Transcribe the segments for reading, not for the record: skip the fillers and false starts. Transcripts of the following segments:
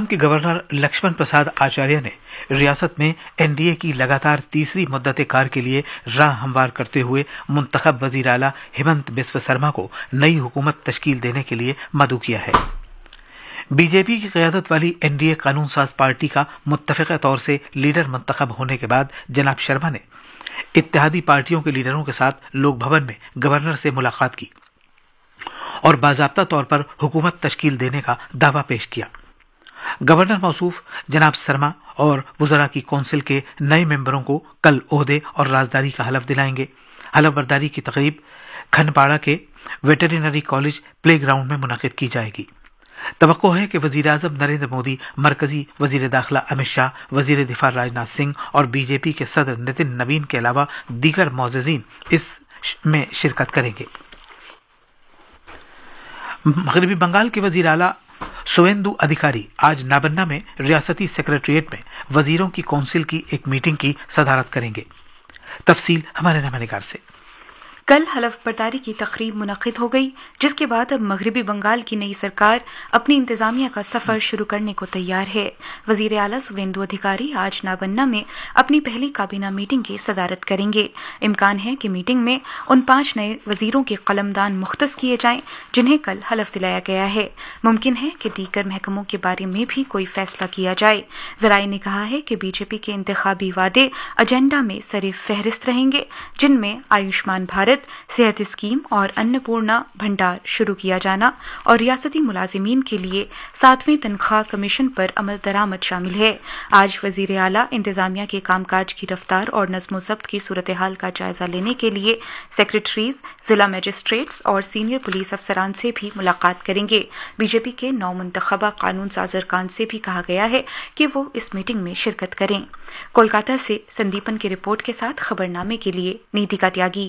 کے گورنر لکشمن پرساد آچاریہ نے ریاست میں این ڈی اے کی لگاتار تیسری مدت کار کے لیے راہ ہموار کرتے ہوئے منتخب وزیر اعلیٰ ہیمنت بسوا سرما کو نئی حکومت تشکیل دینے کے لیے مدعو کیا ہے۔ بی جے پی کی قیادت والی این ڈی اے قانون ساز پارٹی کا متفقہ طور سے لیڈر منتخب ہونے کے بعد جناب شرما نے اتحادی پارٹیوں کے لیڈروں کے ساتھ لوک بھون میں گورنر سے ملاقات کی اور باضابطہ طور پر حکومت تشکیل دینے کا دعویٰ پیش کیا۔ گورنر موصوف جناب سرما اور وزراء کی کونسل کے نئے ممبروں کو کل عہدے اور رازداری کا حلف دلائیں گے۔ حلف برداری کی تقریب کھنپاڑا کے ویٹرینری کالج پلے گراؤنڈ میں منعقد کی جائے گی۔ توقع ہے کہ وزیر اعظم نریندر مودی، مرکزی وزیر داخلہ امت شاہ، وزیر دفاع راجناتھ سنگھ اور بی جے پی کے صدر نتن نوین کے علاوہ دیگر معززین اس میں شرکت کریں گے۔ مغربی بنگال کے وزیر اعلیٰ سویندو ادھیکاری آج نابنہ میں ریاستی سیکریٹریٹ میں وزیروں کی کونسل کی ایک میٹنگ کی صدارت کریں گے۔ تفصیل ہمارے نامہ نگار سے۔ کل حلف برداری کی تقریب منعقد ہو گئی، جس کے بعد اب مغربی بنگال کی نئی سرکار اپنی انتظامیہ کا سفر شروع کرنے کو تیار ہے۔ وزیر اعلیٰ سویندو ادھیکاری آج نابنہ میں اپنی پہلی کابینہ میٹنگ کی صدارت کریں گے۔ امکان ہے کہ میٹنگ میں ان 5 نئے وزیروں کے قلمدان مختص کیے جائیں جنہیں کل حلف دلایا گیا ہے۔ ممکن ہے کہ دیگر محکموں کے بارے میں بھی کوئی فیصلہ کیا جائے۔ ذرائع نے کہا ہے کہ بی جے پی کے انتخابی وعدے ایجنڈا میں سر فہرست رہیں گے، جن میں آیوشمان بھارت، صحت اسکیم اور انپورنا بھنڈار شروع کیا جانا اور ریاستی ملازمین کے لیے 7ویں تنخواہ کمیشن پر عمل درآمد شامل ہے۔ آج وزیر اعلیٰ انتظامیہ کے کام کاج کی رفتار اور نظم و ضبط کی صورتحال کا جائزہ لینے کے لیے سیکریٹریز، ضلع مجسٹریٹس اور سینئر پولیس افسران سے بھی ملاقات کریں گے۔ بی جے پی کے نو منتخبہ قانون ساز ارکان سے بھی کہا گیا ہے کہ وہ اس میٹنگ میں شرکت کریں۔ کولکاتہ سے سندیپن کی رپورٹ کے ساتھ خبرنامے کے لیے نیتیکا تیاگی۔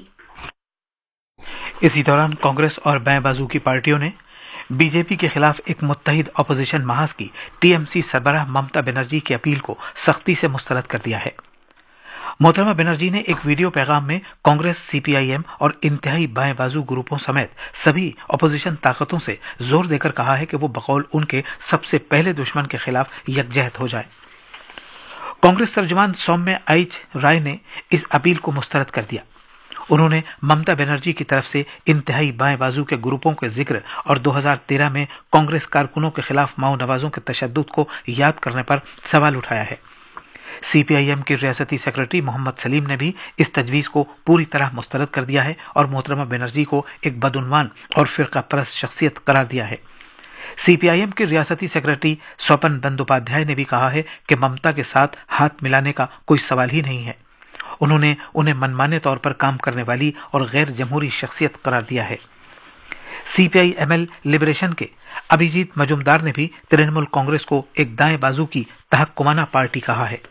اسی دوران کانگریس اور بائیں بازو کی پارٹیوں نے بی جے پی کے خلاف ایک متحد اپوزیشن محاذ کی ٹی ایم سی سربراہ ممتا بنرجی کی اپیل کو سختی سے مسترد کر دیا ہے۔ محترمہ بنرجی نے ایک ویڈیو پیغام میں کانگریس، سی پی آئی ایم اور انتہائی بائیں بازو گروپوں سمیت سبھی اپوزیشن طاقتوں سے زور دے کر کہا ہے کہ وہ بقول ان کے سب سے پہلے دشمن کے خلاف یکجہت ہو جائے۔ کانگریس ترجمان سومیہ ایچ رائے نے اس اپیل کو مسترد کر دیا۔ انہوں نے ممتا بنرجی کی طرف سے انتہائی بائیں بازو کے گروپوں کے ذکر اور 2013 میں کانگریس کارکنوں کے خلاف ماؤ نوازوں کے تشدد کو یاد کرنے پر سوال اٹھایا ہے۔ سی پی آئی ایم کے ریاستی سیکرٹری محمد سلیم نے بھی اس تجویز کو پوری طرح مسترد کر دیا ہے اور محترمہ بنرجی کو ایک بدعنوان اور فرقہ پرست شخصیت قرار دیا ہے۔ سی پی آئی ایم کے ریاستی سیکرٹری سوپن بندوپادھیائے نے بھی کہا ہے کہ ممتا کے ساتھ ہاتھ ملانے کا کوئی سوال ہی نہیں ہے۔ انہوں نے انہیں منمانے طور پر کام کرنے والی اور غیر جمہوری شخصیت قرار دیا ہے۔ سی پی آئی ایم ایل لبریشن کے ابھیجیت مجومدار نے بھی ترنمول کانگریس کو ایک دائیں بازو کی تحکمانہ پارٹی کہا ہے۔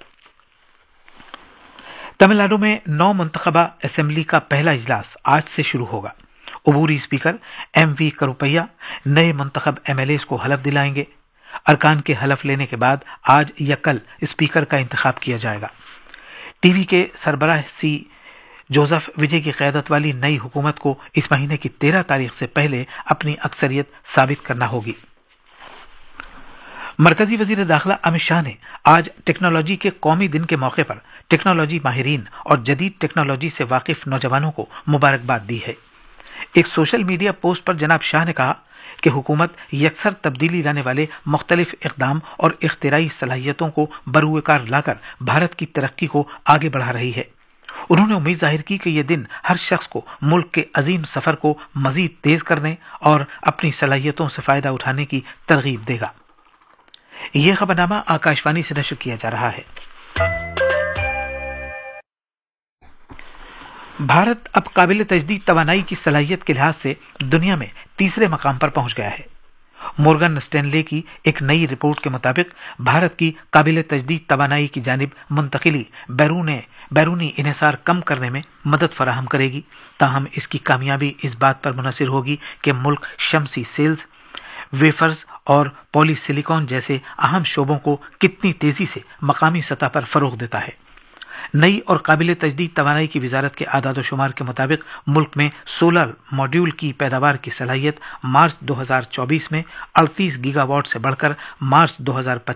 تمل ناڈو میں نو منتخبہ اسمبلی کا پہلا اجلاس آج سے شروع ہوگا۔ عبوری اسپیکر ایم وی کروپیا نئے منتخب ایم ایل ایز کو حلف دلائیں گے۔ ارکان کے حلف لینے کے بعد آج یا کل اسپیکر کا انتخاب کیا جائے گا۔ ٹی وی کے سربراہ سی جوزف وجے کی قیادت والی نئی حکومت کو اس مہینے کی 13 تاریخ سے پہلے اپنی اکثریت ثابت کرنا ہوگی۔ مرکزی وزیر داخلہ امت شاہ نے آج ٹیکنالوجی کے قومی دن کے موقع پر ٹیکنالوجی ماہرین اور جدید ٹیکنالوجی سے واقف نوجوانوں کو مبارکباد دی ہے۔ ایک سوشل میڈیا پوسٹ پر جناب شاہ نے کہا کہ حکومت یکسر تبدیلی لانے والے مختلف اقدام اور اختراعی صلاحیتوں کو بروئے کار لا کر بھارت کی ترقی کو آگے بڑھا رہی ہے۔ انہوں نے امید ظاہر کی کہ یہ دن ہر شخص کو ملک کے عظیم سفر کو مزید تیز کرنے اور اپنی صلاحیتوں سے فائدہ اٹھانے کی ترغیب دے گا۔ یہ خبرنامہ آکاشوانی سے نشر کیا جا رہا ہے۔ بھارت اب قابل تجدید توانائی کی صلاحیت کے لحاظ سے دنیا میں تیسرے مقام پر پہنچ گیا ہے۔ مورگن اسٹینلے کی ایک نئی رپورٹ کے مطابق بھارت کی قابل تجدید توانائی کی جانب منتقلی بیرونی انحصار کم کرنے میں مدد فراہم کرے گی، تاہم اس کی کامیابی اس بات پر منحصر ہوگی کہ ملک شمسی سیلز، ویفرز اور پولی سلیکون جیسے اہم شعبوں کو کتنی تیزی سے مقامی سطح پر فروغ دیتا ہے۔ نئی اور قابل تجدید توانائی کی وزارت کے اعداد و شمار کے مطابق ملک میں سولر ماڈیول کی پیداوار کی صلاحیت مارچ 2024 میں 38 گیگا واٹ سے بڑھ کر مارچ 2025